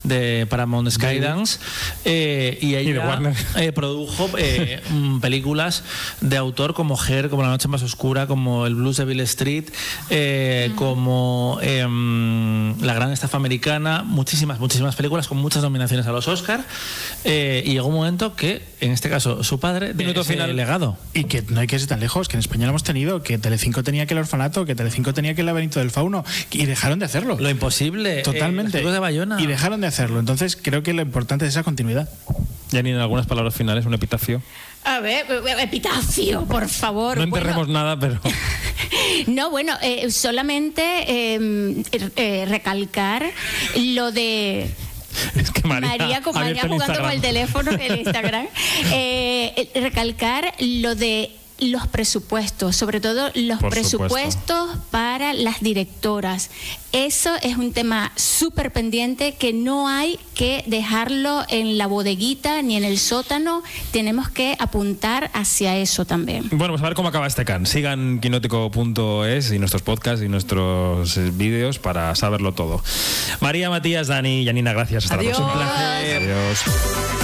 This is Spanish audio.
de Paramount Skydance, y ella produjo películas de autor como Her, como La noche más oscura, como El blues de Beale Street, como La gran estafa americana, muchísimas películas con muchas nominaciones a los Oscar, y llegó un momento que, en este caso, su padre de ese legado. Y que no hay que irse tan lejos, que en España lo hemos tenido, que Telecinco tenía que El orfanato, que Telecinco tenía que El laberinto del fauno, y dejaron de hacerlo. Lo imposible. Totalmente. Los de Bayona. Y dejaron de hacerlo. Entonces creo que lo importante es esa continuidad. Janine, algunas palabras finales, un epitafio. A ver, epitafio, por favor. No enterremos nada, pero... No, bueno, solamente recalcar lo de... Es que María jugando con el teléfono en el Instagram. Recalcar lo de los presupuestos, sobre todo los presupuestos para las directoras. Eso es un tema súper pendiente que no hay que dejarlo en la bodeguita ni en el sótano. Tenemos que apuntar hacia eso también. Bueno, pues a ver cómo acaba este Cannes. Sigan quinótico.es y nuestros podcasts y nuestros vídeos para saberlo todo. María, Matías, Dani y Janina, gracias. Hasta la próxima. Un placer. Adiós.